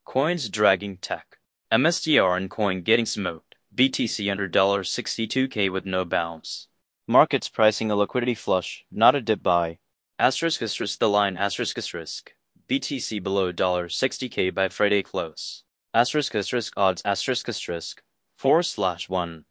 Coins dragging tech. MSTR and coin getting smoked. BTC under $62K with no bounce. Markets pricing a liquidity flush, not a dip buy. *** the line ***. BTC below $60K by Friday close. *** odds *** 4/1.